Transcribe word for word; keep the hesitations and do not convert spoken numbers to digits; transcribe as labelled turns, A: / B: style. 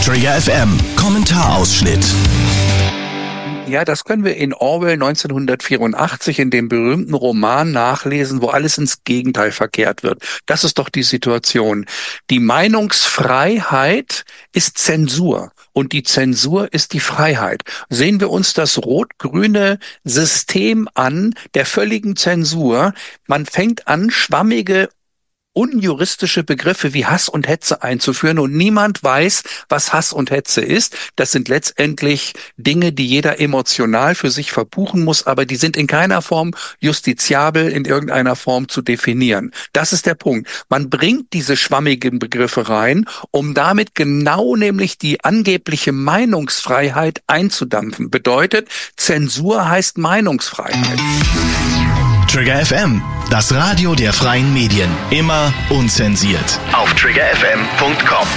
A: Trigger F M Kommentarausschnitt.
B: Ja, das können wir in Orwell neunzehnhundertvierundachtzig in dem berühmten Roman nachlesen, wo alles ins Gegenteil verkehrt wird. Das ist doch die Situation. Die Meinungsfreiheit ist Zensur und die Zensur ist die Freiheit. Sehen wir uns das rot-grüne System an, der völligen Zensur. Man fängt an, schwammige unjuristische Begriffe wie Hass und Hetze einzuführen und niemand weiß, was Hass und Hetze ist. Das sind letztendlich Dinge, die jeder emotional für sich verbuchen muss, aber die sind in keiner Form justiziabel in irgendeiner Form zu definieren. Das ist der Punkt. Man bringt diese schwammigen Begriffe rein, um damit genau nämlich die angebliche Meinungsfreiheit einzudampfen. Bedeutet, Zensur heißt Meinungsfreiheit.
A: Trigger F M, das Radio der freien Medien. Immer unzensiert. Auf trigger f m punkt com.